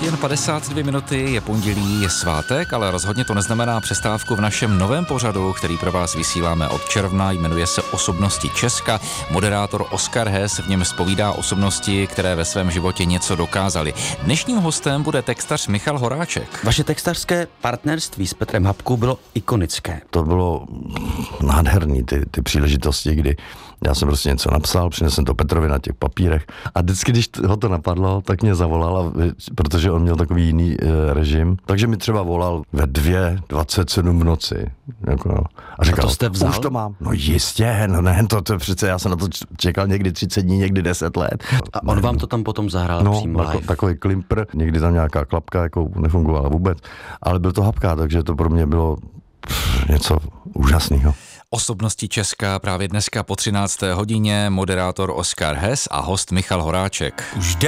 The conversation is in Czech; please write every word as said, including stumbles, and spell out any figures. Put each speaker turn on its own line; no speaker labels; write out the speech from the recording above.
hodin padesát dvě minuty, je pondělí, je svátek, ale rozhodně to neznamená přestávku v našem novém pořadu, který pro vás vysíláme od června, jmenuje se Osobnosti Česka. Moderátor Oskar Hess v něm zpovídá osobnosti, které ve svém životě něco dokázaly. Dnešním hostem bude textař Michal Horáček.
Vaše textařské partnerství s Petrem Hapkou bylo ikonické.
To bylo nádherný, ty, ty příležitosti, kdy já jsem prostě něco napsal, přinesl to Petrovi na těch papírech a vždycky, když ho to napadlo, tak mě zavolal, protože on měl takový jiný e, režim, takže mi třeba volal ve dvě dvacet sedm v noci. Jako, a říkal,
a to jste vzal?
Už to mám. No jistě, no ne, to, to přece, já jsem na to čekal někdy třicet dní, někdy deset let.
A on vám to tam potom zahrál
no,
přímo
live?
live?
Takový klimpr, někdy tam nějaká klapka jako nefungovala vůbec, ale byl to Hapka, takže to pro mě bylo pff, něco úžasného.
Osobnosti Česka právě dneska po třinácté hodině, moderátor Oskar Hess a host Michal Horáček.
Už